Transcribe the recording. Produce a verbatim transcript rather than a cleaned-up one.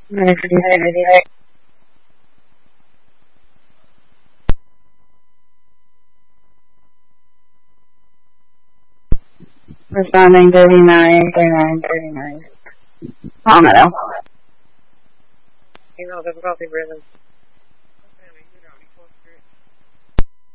nine fifty-nine, ninety-nine. Responding thirty-nine, thirty-nine, thirty-nine. Long enough. Signal difficulty, Brisbane.